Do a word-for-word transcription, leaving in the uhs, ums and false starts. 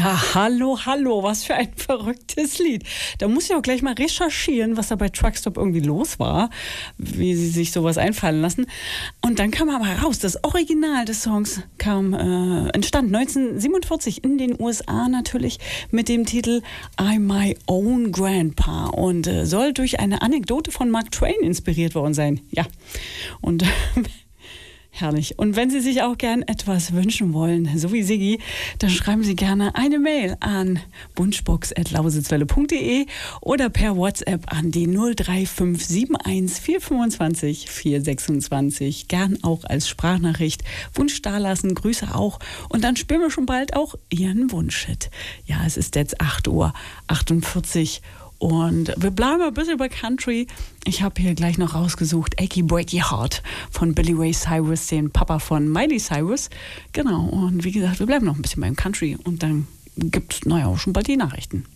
Ja, hallo, hallo, was für ein verrücktes Lied. Da muss ich auch gleich mal recherchieren, was da bei Truckstop irgendwie los war, wie sie sich sowas einfallen lassen. Und dann kam aber raus, das Original des Songs kam, äh, entstand neunzehnhundertsiebenundvierzig in den U S A natürlich mit dem Titel I'm My Own Grandpa und äh, soll durch eine Anekdote von Mark Twain inspiriert worden sein. Ja, und herrlich. Und wenn Sie sich auch gern etwas wünschen wollen, so wie Siggi, dann schreiben Sie gerne eine Mail an wunschbox at lausitzwelle punkt de oder per WhatsApp an die null drei fünf sieben eins vier fünfundzwanzig vier sechsundzwanzig. Gern auch als Sprachnachricht. Wunsch dalassen, Grüße auch. Und dann spielen wir schon bald auch Ihren Wunschhit. Ja, es ist jetzt acht Uhr achtundvierzig und wir bleiben ein bisschen bei Country. Ich habe hier gleich noch rausgesucht Achy Breaky Heart von Billy Ray Cyrus, den Papa von Miley Cyrus. Genau, und wie gesagt, wir bleiben noch ein bisschen beim Country und dann gibt es, naja, auch schon bald die Nachrichten.